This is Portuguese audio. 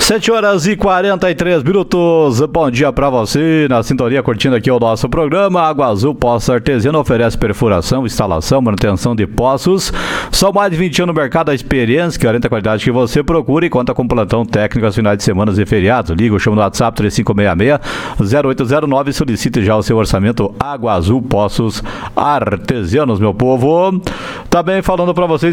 7h43. Bom dia pra você, na sintonia, curtindo aqui o nosso programa. Água Azul Poços Artesiano oferece perfuração, instalação, manutenção de poços. São mais de 20 anos no mercado, a experiência que garante a qualidade que você procura e conta com plantão técnico aos finais de semana e feriados. Liga ou chama no WhatsApp 3566-0809 e solicite já o seu orçamento. Água Azul Poços Artesianos, meu povo. Também falando pra vocês